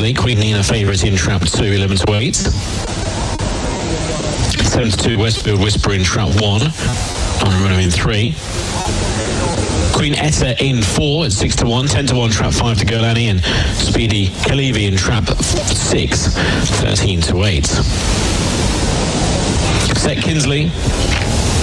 8. Queen Nina favourite in trap 2, 11 to 8. 7 to 2, Westfield Whisper in trap 1. Runner in 3. Queen Etta in 4 at 6 to 1. 10 to 1, trap 5 to Golani. And Speedy Kalevi in trap 6, 13 to 8. Set Kinsley.